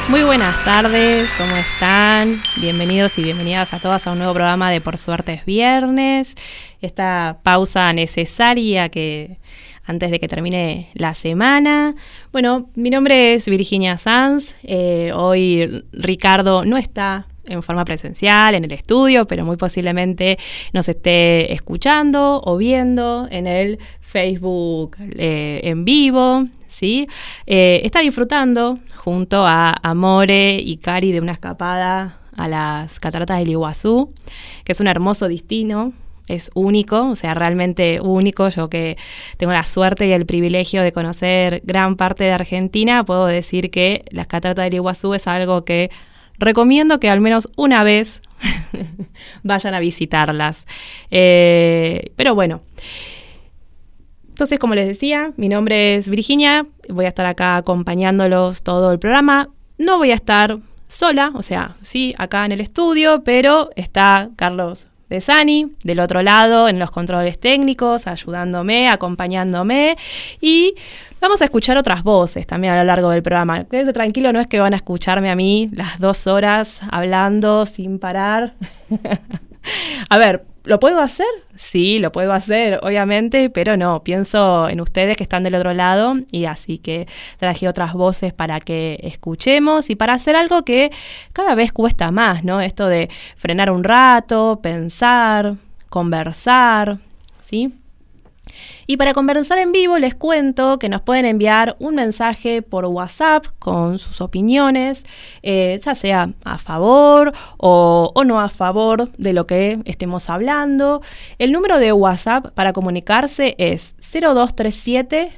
Muy buenas tardes, ¿cómo están? Bienvenidos y bienvenidas a todas a un nuevo programa de Por Suerte es Viernes. Esta pausa necesaria que antes de que termine la semana. Bueno, mi nombre es Virginia Sanz. Hoy Ricardo no está en forma presencial en el estudio, pero muy posiblemente nos esté escuchando o viendo en el Facebook en vivo, ¿sí? Está disfrutando junto a Amore y Cari de una escapada a las cataratas del Iguazú, que es un hermoso destino. Es único, o sea, realmente único. Yo que tengo la suerte y el privilegio de conocer gran parte de Argentina, puedo decir que las cataratas del Iguazú es algo que recomiendo que al menos una vez vayan a visitarlas. Pero bueno, entonces, como les decía, mi nombre es Virginia, voy a estar acá acompañándolos todo el programa. No voy a estar sola, o sea, sí, acá en el estudio, pero está Carlos Besani del otro lado en los controles técnicos, ayudándome, acompañándome, y vamos a escuchar otras voces también a lo largo del programa. Quédense tranquilo, no es que van a escucharme a mí las 2 horas hablando sin parar. A ver, ¿lo puedo hacer? Sí, lo puedo hacer, obviamente, pero no, pienso en ustedes que están del otro lado, y así que traje otras voces para que escuchemos y para hacer algo que cada vez cuesta más, ¿no? Esto de frenar un rato, pensar, conversar, ¿sí? Y para conversar en vivo les cuento que nos pueden enviar un mensaje por WhatsApp con sus opiniones, ya sea a favor o no a favor de lo que estemos hablando. El número de WhatsApp para comunicarse es 0237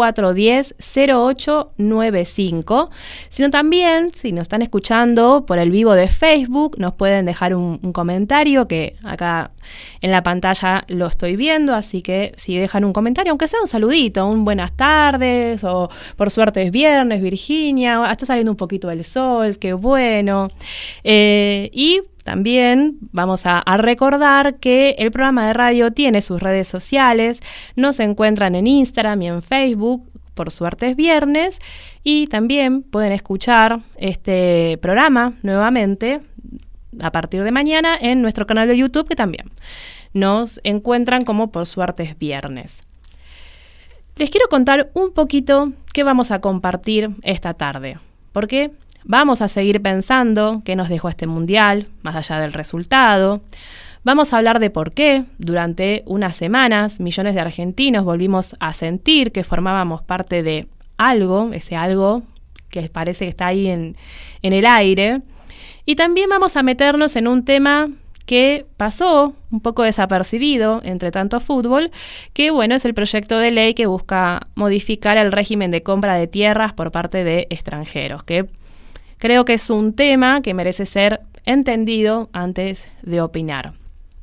410-0895, sino también, si nos están escuchando por el vivo de Facebook, nos pueden dejar un comentario, que acá en la pantalla lo estoy viendo, así que si dejan un comentario, aunque sea un saludito, un buenas tardes, o por suerte es viernes, Virginia, está saliendo un poquito el sol, qué bueno, y también vamos a recordar que el programa de radio tiene sus redes sociales, nos encuentran en Instagram y en Facebook, Por Suerte es Viernes, y también pueden escuchar este programa nuevamente a partir de mañana en nuestro canal de YouTube, que también nos encuentran como Por Suerte es Viernes. Les quiero contar un poquito qué vamos a compartir esta tarde, porque vamos a seguir pensando qué nos dejó este mundial, más allá del resultado. Vamos a hablar de por qué durante unas semanas millones de argentinos volvimos a sentir que formábamos parte de algo, ese algo que parece que está ahí en el aire. Y también vamos a meternos en un tema que pasó un poco desapercibido entre tanto fútbol, que bueno, es el proyecto de ley que busca modificar el régimen de compra de tierras por parte de extranjeros, que creo que es un tema que merece ser entendido antes de opinar.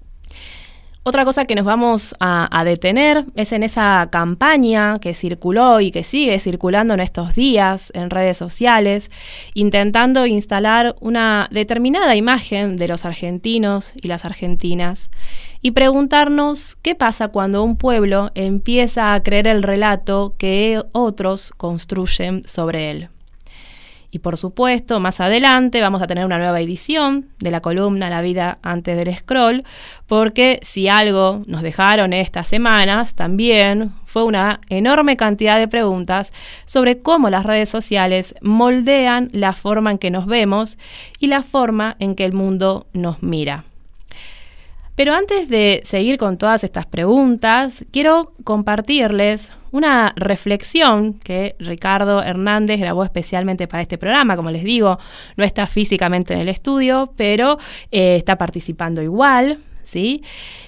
Otra cosa que nos vamos a detener es en esa campaña que circuló y que sigue circulando en estos días en redes sociales, intentando instalar una determinada imagen de los argentinos y las argentinas y preguntarnos qué pasa cuando un pueblo empieza a creer el relato que otros construyen sobre él. Y por supuesto, más adelante vamos a tener una nueva edición de la columna La vida antes del scroll, porque si algo nos dejaron estas semanas, también fue una enorme cantidad de preguntas sobre cómo las redes sociales moldean la forma en que nos vemos y la forma en que el mundo nos mira. Pero antes de seguir con todas estas preguntas, quiero compartirles una reflexión que Ricardo Hernández grabó especialmente para este programa. Como les digo, no está físicamente en el estudio, pero está participando igual, ¿sí?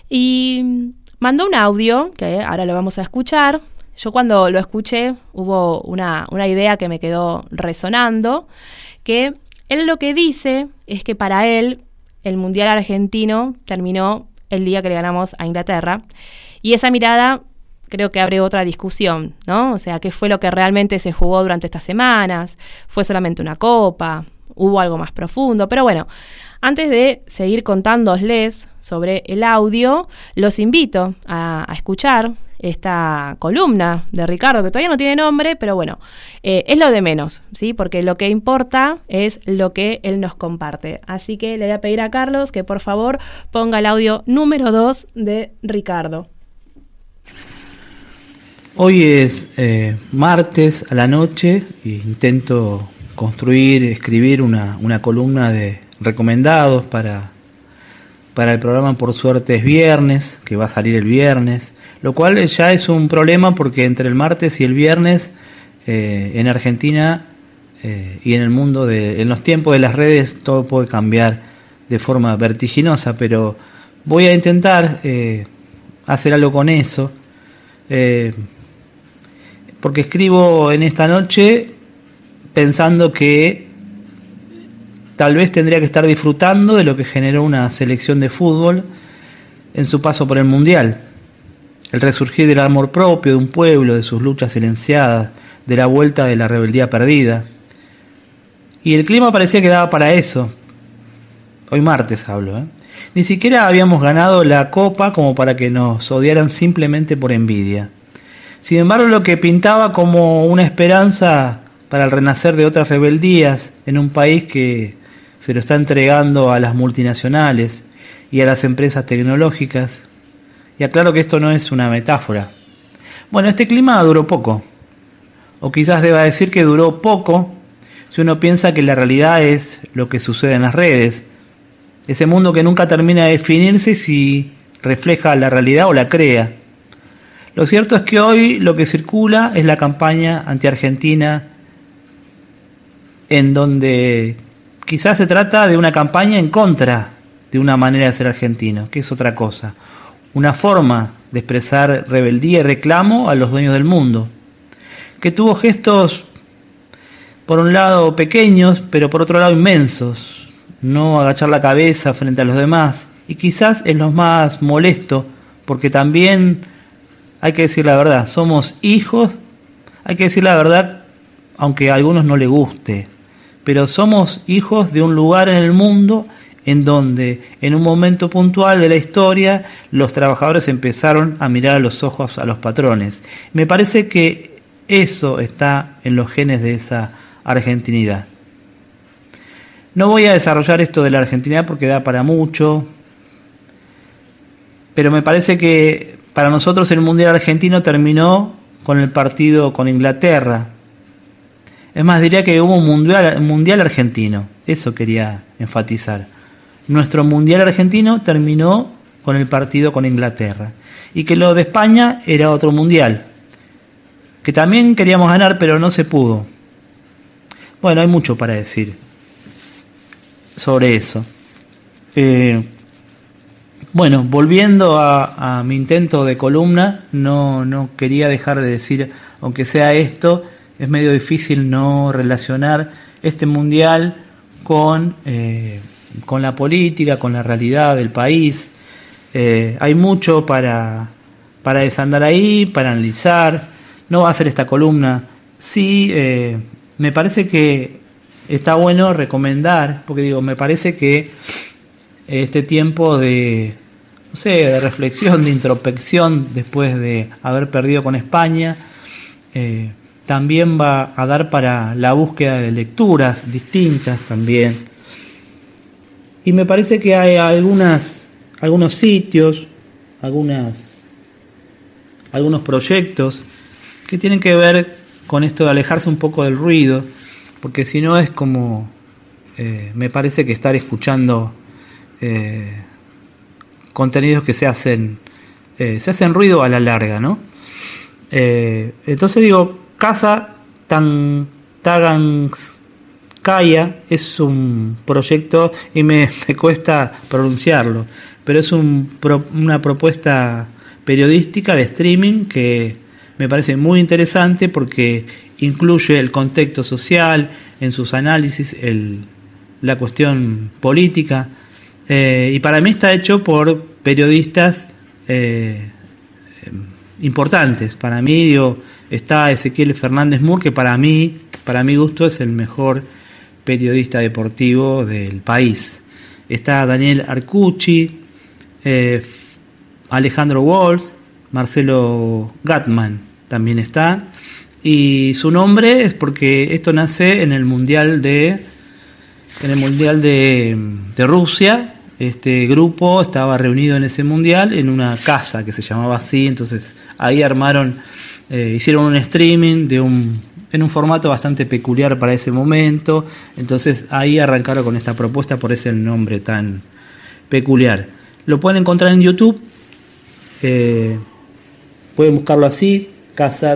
Y mandó un audio, que ahora lo vamos a escuchar. Yo cuando lo escuché hubo una idea que me quedó resonando, que él lo que dice es que para él el Mundial argentino terminó el día que le ganamos a Inglaterra, y esa mirada creo que abre otra discusión, ¿no? O sea, ¿qué fue lo que realmente se jugó durante estas semanas? ¿Fue solamente una copa? ¿Hubo algo más profundo? Pero bueno, antes de seguir contándoles sobre el audio, los invito a escuchar esta columna de Ricardo, que todavía no tiene nombre, pero bueno, es lo de menos, ¿sí? Porque lo que importa es lo que él nos comparte. Así que le voy a pedir a Carlos que por favor ponga el audio número 2 de Ricardo. Hoy es martes a la noche e intento escribir una columna de recomendados para el programa. Por suerte es viernes, que va a salir el viernes, lo cual ya es un problema porque entre el martes y el viernes en Argentina y en el mundo, en los tiempos de las redes, todo puede cambiar de forma vertiginosa, pero voy a intentar hacer algo con eso, porque escribo en esta noche pensando que tal vez tendría que estar disfrutando de lo que generó una selección de fútbol en su paso por el Mundial. El resurgir del amor propio de un pueblo, de sus luchas silenciadas, de la vuelta de la rebeldía perdida. Y el clima parecía que daba para eso. Hoy martes hablo, Ni siquiera habíamos ganado la Copa como para que nos odiaran simplemente por envidia. Sin embargo, lo que pintaba como una esperanza para el renacer de otras rebeldías en un país que se lo está entregando a las multinacionales y a las empresas tecnológicas. Y aclaro que esto no es una metáfora. Bueno, este clima duró poco, o quizás deba decir que duró poco si uno piensa que la realidad es lo que sucede en las redes, ese mundo que nunca termina de definirse si refleja la realidad o la crea. Lo cierto es que hoy lo que circula es la campaña anti-argentina, en donde quizás se trata de una campaña en contra de una manera de ser argentino, que es otra cosa, una forma de expresar rebeldía y reclamo a los dueños del mundo, que tuvo gestos por un lado pequeños, pero por otro lado inmensos. No agachar la cabeza frente a los demás, y quizás es lo más molesto, porque también hay que decir la verdad, somos hijos, hay que decir la verdad aunque a algunos no les guste, pero somos hijos de un lugar en el mundo en donde en un momento puntual de la historia los trabajadores empezaron a mirar a los ojos a los patrones. Me parece que eso está en los genes de esa argentinidad. No voy a desarrollar esto de la argentinidad porque da para mucho, pero me parece que para nosotros el Mundial argentino terminó con el partido con Inglaterra. Es más, diría que hubo un mundial argentino. Eso quería enfatizar. Nuestro Mundial argentino terminó con el partido con Inglaterra. Y que lo de España era otro mundial, que también queríamos ganar, pero no se pudo. Bueno, hay mucho para decir sobre eso. Bueno, volviendo a mi intento de columna, no quería dejar de decir, aunque sea esto, es medio difícil no relacionar este mundial con la política, con la realidad del país. Hay mucho para desandar ahí, para analizar. No va a ser esta columna. Sí, me parece que está bueno recomendar, porque digo, me parece que este tiempo de reflexión, de introspección después de haber perdido con España, también va a dar para la búsqueda de lecturas distintas también. Y me parece que hay algunos sitios, algunos proyectos que tienen que ver con esto de alejarse un poco del ruido, porque si no es como, me parece que estar escuchando contenidos que se hacen ruido a la larga, ¿no? Entonces digo, Casa Taganskaya es un proyecto, y me cuesta pronunciarlo, pero es una propuesta periodística de streaming que me parece muy interesante porque incluye el contexto social en sus análisis, la cuestión política, y para mí está hecho por periodistas importantes. Para mí, está Ezequiel Fernández Mur, que para mi gusto es el mejor periodista deportivo del país. Está Daniel Arcucci, Alejandro Walsh, Marcelo Gatman también está. Y su nombre es porque esto nace en el Mundial de Rusia. Este grupo estaba reunido en ese mundial en una casa que se llamaba así, entonces ahí armaron, hicieron un streaming en un formato bastante peculiar para ese momento, entonces ahí arrancaron con esta propuesta, por ese el nombre tan peculiar. Lo pueden encontrar en YouTube, pueden buscarlo así, Casa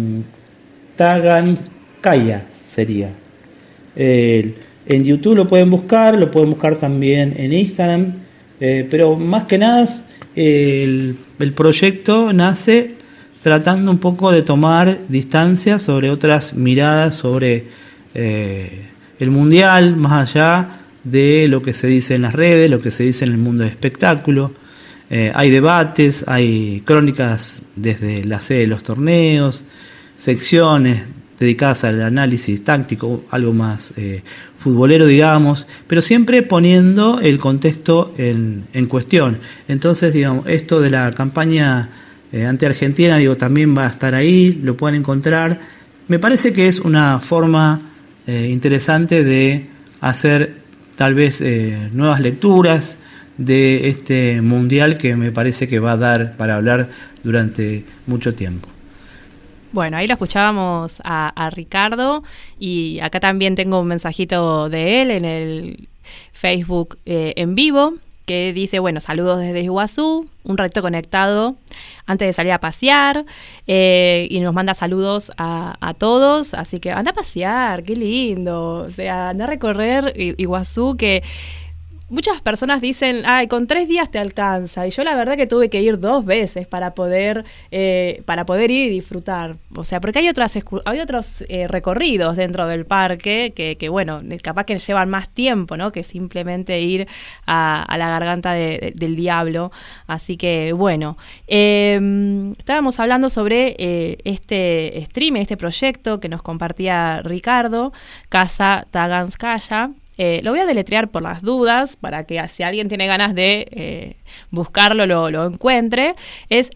Tagankaya sería. En YouTube lo pueden buscar también en Instagram, pero más que nada el proyecto nace tratando un poco de tomar distancia sobre otras miradas sobre el mundial, más allá de lo que se dice en las redes, lo que se dice en el mundo del espectáculo. Hay debates, hay crónicas desde la sede de los torneos, secciones dedicadas al análisis táctico, algo más futbolero, digamos, pero siempre poniendo el contexto en cuestión. Entonces, digamos, esto de la campaña anti-argentina, también va a estar ahí, lo pueden encontrar. Me parece que es una forma interesante de hacer tal vez nuevas lecturas de este mundial que me parece que va a dar para hablar durante mucho tiempo. Bueno, ahí lo escuchábamos a Ricardo, y acá también tengo un mensajito de él en el Facebook en vivo, que dice, bueno, saludos desde Iguazú, un ratito conectado antes de salir a pasear, y nos manda saludos a todos, así que anda a pasear, qué lindo, o sea, anda a recorrer Iguazú, que muchas personas dicen, ay, con 3 días te alcanza, y yo la verdad que tuve que ir 2 veces para poder ir y disfrutar, o sea, porque hay otros recorridos dentro del parque que bueno, capaz que llevan más tiempo, ¿no?, que simplemente ir a la garganta del diablo. Así que bueno, estábamos hablando sobre este stream, este proyecto que nos compartía Ricardo, Casa Taganskaya. Lo voy a deletrear por las dudas, para que si alguien tiene ganas de buscarlo, lo encuentre. Es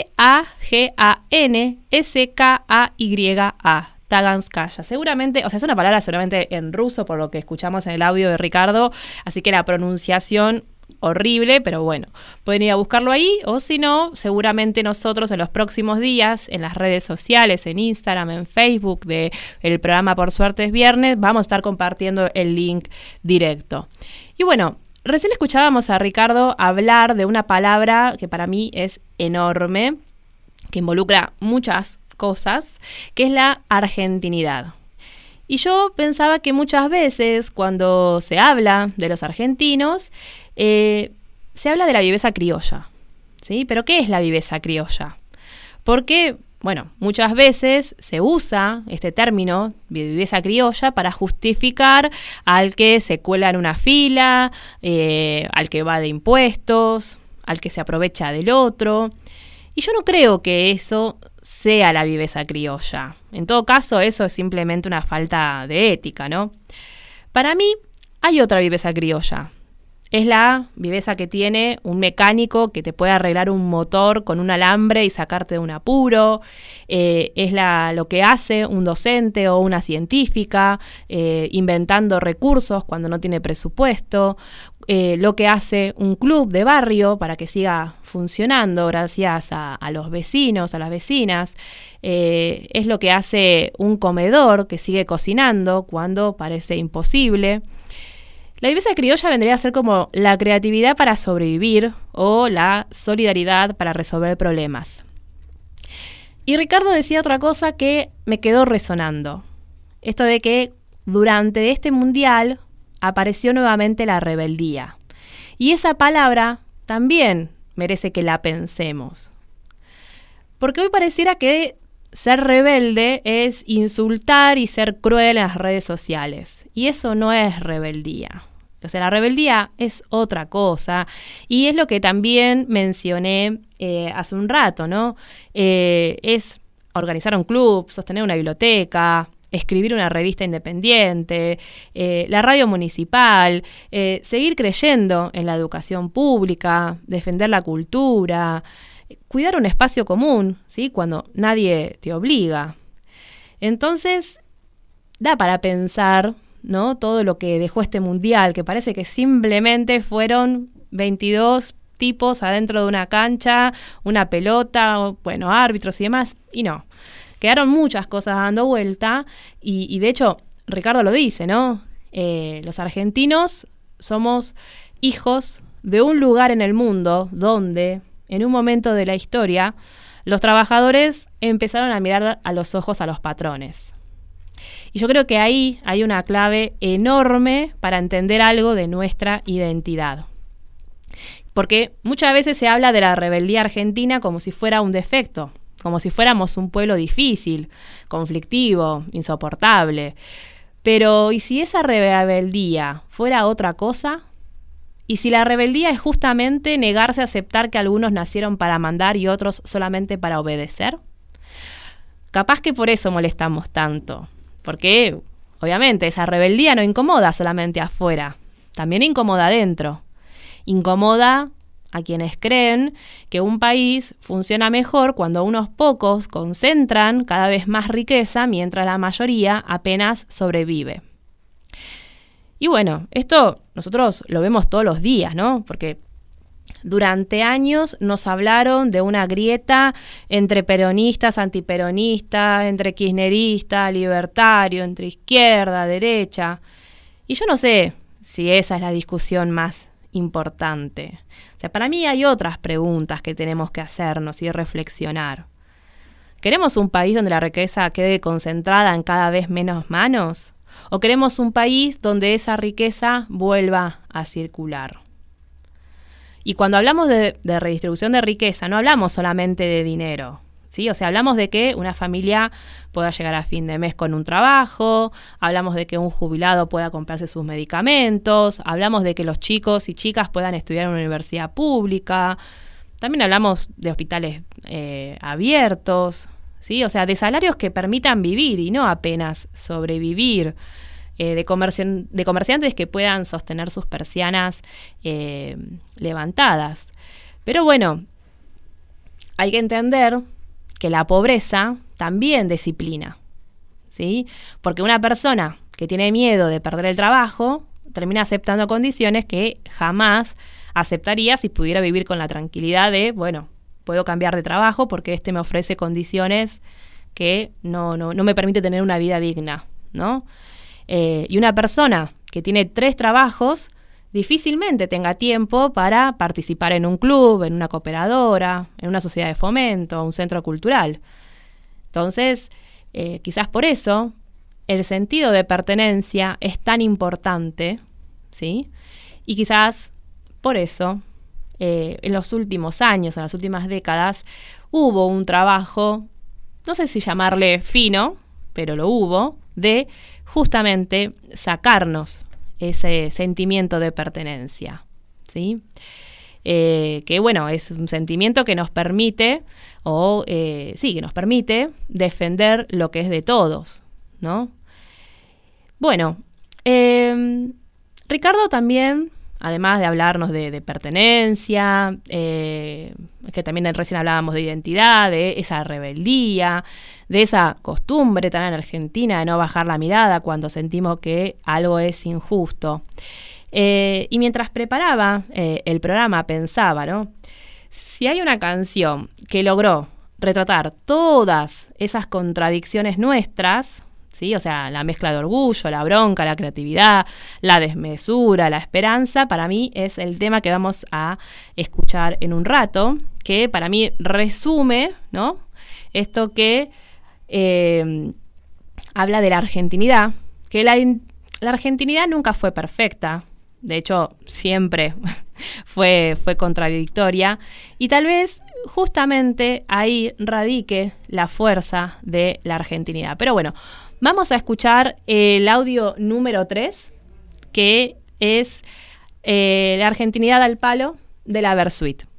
Taganskaya, Taganskaya. Seguramente, o sea, es una palabra seguramente en ruso, por lo que escuchamos en el audio de Ricardo, así que la pronunciación horrible, pero bueno, pueden ir a buscarlo ahí, o si no, seguramente nosotros en los próximos días, en las redes sociales, en Instagram, en Facebook, del programa Por Suerte es Viernes, vamos a estar compartiendo el link directo. Y bueno, recién escuchábamos a Ricardo hablar de una palabra que para mí es enorme, que involucra muchas cosas, que es la argentinidad. Y yo pensaba que muchas veces cuando se habla de los argentinos, se habla de la viveza criolla, ¿sí? Pero ¿qué es la viveza criolla? Porque, bueno, muchas veces se usa este término, viveza criolla, para justificar al que se cuela en una fila, al que va de impuestos, al que se aprovecha del otro. Y yo no creo que eso sea la viveza criolla. En todo caso, eso es simplemente una falta de ética, ¿no? Para mí, hay otra viveza criolla. Es la viveza que tiene un mecánico que te puede arreglar un motor con un alambre y sacarte de un apuro. Es lo que hace un docente o una científica inventando recursos cuando no tiene presupuesto. Lo que hace un club de barrio para que siga funcionando gracias a los vecinos, a las vecinas. Es lo que hace un comedor que sigue cocinando cuando parece imposible. La viveza criolla vendría a ser como la creatividad para sobrevivir o la solidaridad para resolver problemas. Y Ricardo decía otra cosa que me quedó resonando. Esto de que durante este mundial apareció nuevamente la rebeldía. Y esa palabra también merece que la pensemos. Porque hoy pareciera que ser rebelde es insultar y ser cruel en las redes sociales. Y eso no es rebeldía. O sea, la rebeldía es otra cosa. Y es lo que también mencioné hace un rato, ¿no? Es organizar un club, sostener una biblioteca, escribir una revista independiente, la radio municipal, seguir creyendo en la educación pública, defender la cultura, cuidar un espacio común, ¿sí? Cuando nadie te obliga. Entonces, da para pensar, ¿no? Todo lo que dejó este mundial, que parece que simplemente fueron 22 tipos adentro de una cancha, una pelota, bueno, árbitros y demás, y no. Quedaron muchas cosas dando vuelta y de hecho, Ricardo lo dice, ¿no? Los argentinos somos hijos de un lugar en el mundo donde, en un momento de la historia, los trabajadores empezaron a mirar a los ojos a los patrones. Y yo creo que ahí hay una clave enorme para entender algo de nuestra identidad. Porque muchas veces se habla de la rebeldía argentina como si fuera un defecto, como si fuéramos un pueblo difícil, conflictivo, insoportable. Pero, ¿y si esa rebeldía fuera otra cosa? ¿Y si la rebeldía es justamente negarse a aceptar que algunos nacieron para mandar y otros solamente para obedecer? Capaz que por eso molestamos tanto. Porque, obviamente, esa rebeldía no incomoda solamente afuera, también incomoda adentro. Incomoda a quienes creen que un país funciona mejor cuando unos pocos concentran cada vez más riqueza mientras la mayoría apenas sobrevive. Y bueno, esto nosotros lo vemos todos los días, ¿no? Porque durante años nos hablaron de una grieta entre peronistas, antiperonistas, entre kirchneristas, libertario, entre izquierda, derecha. Y yo no sé si esa es la discusión más importante. O sea, para mí hay otras preguntas que tenemos que hacernos y reflexionar. ¿Queremos un país donde la riqueza quede concentrada en cada vez menos manos? ¿O queremos un país donde esa riqueza vuelva a circular? Y cuando hablamos de redistribución de riqueza, no hablamos solamente de dinero, ¿sí? O sea, hablamos de que una familia pueda llegar a fin de mes con un trabajo, hablamos de que un jubilado pueda comprarse sus medicamentos, hablamos de que los chicos y chicas puedan estudiar en una universidad pública, también hablamos de hospitales abiertos, ¿sí? O sea, de salarios que permitan vivir y no apenas sobrevivir. De comerciantes que puedan sostener sus persianas levantadas. Pero bueno, hay que entender que la pobreza también disciplina, ¿sí? Porque una persona que tiene miedo de perder el trabajo termina aceptando condiciones que jamás aceptaría si pudiera vivir con la tranquilidad de, bueno, puedo cambiar de trabajo porque este me ofrece condiciones que no me permite tener una vida digna, ¿no? Y una persona que tiene 3 trabajos difícilmente tenga tiempo para participar en un club, en una cooperadora, en una sociedad de fomento, un centro cultural. Entonces, quizás por eso el sentido de pertenencia es tan importante, ¿sí? Y quizás por eso en los últimos años, en las últimas décadas, hubo un trabajo, no sé si llamarle fino, pero lo hubo, de justamente sacarnos ese sentimiento de pertenencia, ¿sí? Que bueno, es un sentimiento que nos permite, que nos permite defender lo que es de todos, ¿no? Bueno, Ricardo también, además de hablarnos de pertenencia, que también recién hablábamos de identidad, de esa rebeldía, de esa costumbre tan en Argentina de no bajar la mirada cuando sentimos que algo es injusto. Y mientras preparaba el programa pensaba, ¿no? Si hay una canción que logró retratar todas esas contradicciones nuestras, ¿sí? O sea, la mezcla de orgullo, la bronca, la creatividad, la desmesura, la esperanza, para mí es el tema que vamos a escuchar en un rato, que para mí resume, ¿no? Esto que habla de la argentinidad, que la argentinidad nunca fue perfecta, de hecho siempre fue contradictoria, y tal vez justamente ahí radique la fuerza de la argentinidad. Pero bueno, vamos a escuchar el audio número 3, que es la argentinidad al palo de la Versuit.